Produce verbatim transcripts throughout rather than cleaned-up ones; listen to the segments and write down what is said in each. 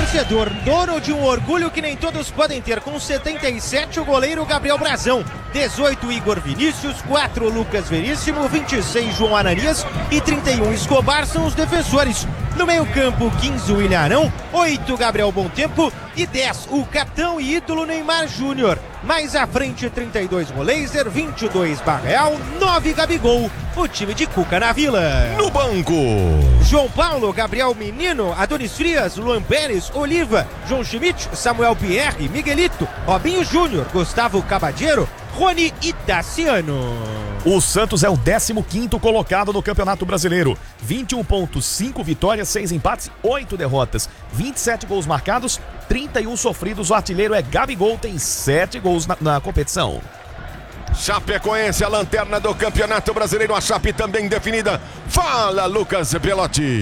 torcedor, dono de um orgulho que nem todos podem ter. Com setenta e sete, o goleiro Gabriel Brazão. dezoito, Igor Vinícius. quatro, Lucas Veríssimo. vinte e seis, João Ananias. E trinta e um, Escobar são os defensores. No meio campo, quinze, William Arão. oito, Gabriel Bom Tempo. E dez, o capitão e ídolo Neymar Júnior. Mais à frente, trinta e dois, Moleiser. vinte e dois, Barreal. nove, Gabigol. O time de Cuca na Vila. No banco, João Paulo, Gabriel Menino, Adonis Frias, Luan Pérez, Oliva, João Schmidt, Samuel Pierre, Miguelito, Robinho Júnior, Gustavo Cabadeiro, Rony e Tassiano. O Santos é o décimo quinto colocado no Campeonato Brasileiro. vinte e um pontos, cinco vitórias, seis empates, oito derrotas. vinte e sete gols marcados, trinta e um sofridos. O artilheiro é Gabigol, tem sete gols na, na competição. Chapecoense, a lanterna do Campeonato Brasileiro, a Chape também definida. Fala, Lucas Belotti.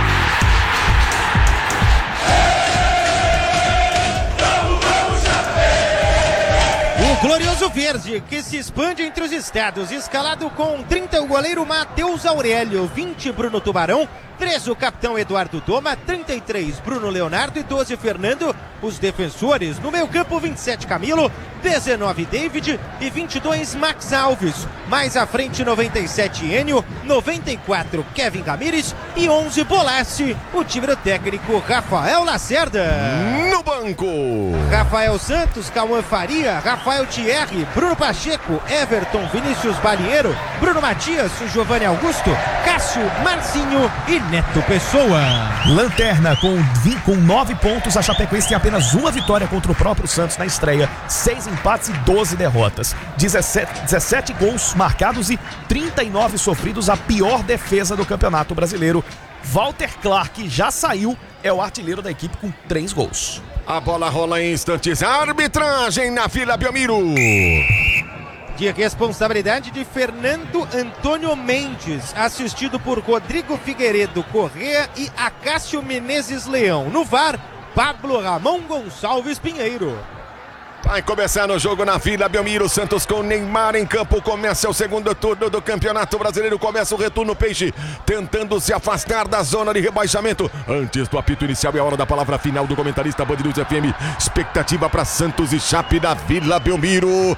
O glorioso verde, que se expande entre os estados, escalado com trinta, o goleiro Matheus Aurélio, vinte, Bruno Tubarão, treze, o capitão Eduardo Doma, trinta e três, Bruno Leonardo e doze, Fernando. Os defensores, no meio campo, vinte e sete, Camilo, dezenove, David e vinte e dois, Max Alves. Mais à frente, noventa e sete, Enio, noventa e quatro, Kevin Ramírez e onze, Bolassi. O time do técnico Rafael Lacerda. No banco, Rafael Santos, Cauã Faria, Rafael Thierry, Bruno Pacheco, Everton, Vinícius Balieiro, Bruno Matias, Giovanni Augusto, Cássio, Marcinho e Neto Pessoa. Lanterna com, vinte, com nove pontos, a Chapecoense tem apenas uma vitória contra o próprio Santos na estreia, seis empates e doze derrotas, dezessete, dezessete gols marcados e trinta e nove sofridos, a pior defesa do Campeonato Brasileiro. Walter Clark já saiu, é o artilheiro da equipe com três gols. A bola rola em instantes, a arbitragem na Vila Belmiro. De responsabilidade de Fernando Antônio Mendes, assistido por Rodrigo Figueiredo Correa e Acácio Menezes Leão. No V A R, Pablo Ramon Gonçalves Pinheiro. Vai começar no jogo na Vila Belmiro, Santos com Neymar em campo, começa o segundo turno do Campeonato Brasileiro, começa o retorno Peixe, tentando se afastar da zona de rebaixamento. Antes do apito inicial é a hora da palavra final do comentarista Band News F M, expectativa para Santos e Chape da Vila Belmiro.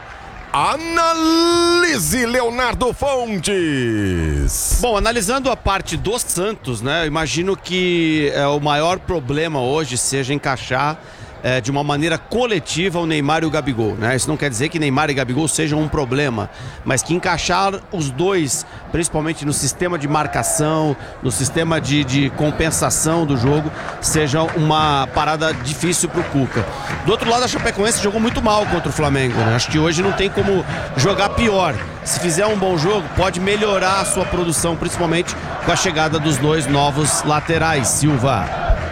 Analise, Leonardo Fontes. Bom, analisando a parte do Santos, né, eu imagino que é, o maior problema hoje seja encaixar É, de uma maneira coletiva o Neymar e o Gabigol, né? Isso não quer dizer que Neymar e Gabigol sejam um problema, mas que encaixar os dois, principalmente no sistema de marcação, no sistema de, de compensação do jogo, seja uma parada difícil para o Cuca. Do outro lado, a Chapecoense jogou muito mal contra o Flamengo, né? Acho que hoje não tem como jogar pior. Se fizer um bom jogo, pode melhorar a sua produção, principalmente com a chegada dos dois novos laterais. Silva.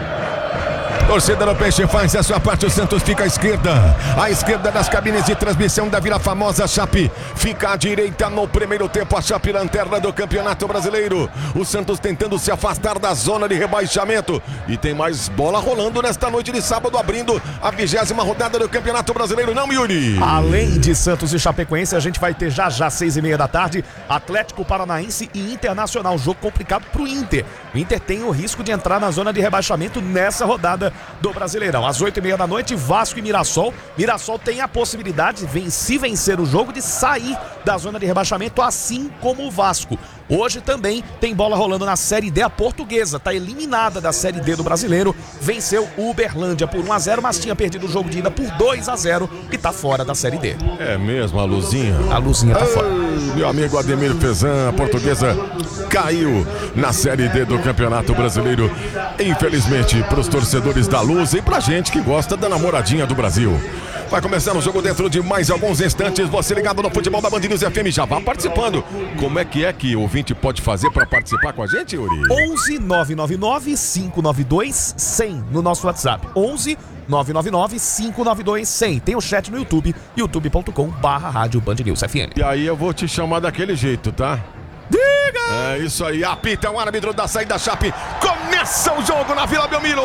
Torcida do Peixe faz a sua parte, o Santos fica à esquerda. À esquerda das cabines de transmissão da Vila Famosa, Chape fica à direita no primeiro tempo. A Chape, lanterna do Campeonato Brasileiro. O Santos tentando se afastar da zona de rebaixamento. E tem mais bola rolando nesta noite de sábado, abrindo a vigésima rodada do Campeonato Brasileiro, não, Yuri? Além de Santos e Chapecoense, a gente vai ter já já, seis e meia da tarde, Atlético Paranaense e Internacional. Jogo complicado pro Inter. O Inter tem o risco de entrar na zona de rebaixamento nessa rodada do Brasileirão. Às oito e meia da noite, Vasco e Mirassol. Mirassol tem a possibilidade, se vencer o jogo, de sair da zona de rebaixamento, assim como o Vasco. Hoje também tem bola rolando na Série D. A Portuguesa está eliminada da Série D do Brasileiro. Venceu o Uberlândia por um a zero, mas tinha perdido o jogo de ida por dois a zero e está fora da Série D. É mesmo, a Luzinha? A Luzinha está fora. Meu amigo Ademir Pezan, a Portuguesa caiu na Série D do Campeonato Brasileiro. Infelizmente, para os torcedores da Luz e para a gente que gosta da namoradinha do Brasil. Vai começar o jogo dentro de mais alguns instantes. Você ligado no futebol da Band News F M, já vá participando. Como é que é que o ouvinte pode fazer para participar com a gente, Yuri? onze nove nove nove cinco nove dois zero zero no nosso WhatsApp. onze nove nove nove cinco nove dois zero zero. Tem o chat no YouTube, youtube ponto com barra rádio Band News F M. E aí eu vou te chamar daquele jeito, tá? Diga! É isso aí, apita o árbitro da saída Chape. Começa o jogo na Vila Belmiro.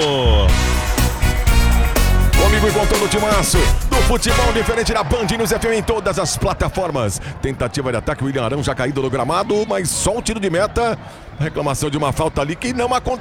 Comigo e com todo o timaço do futebol diferente da Band News F M em todas as plataformas. Tentativa de ataque, o William Arão já caído no gramado, mas só um tiro de meta. Reclamação de uma falta ali que não aconteceu.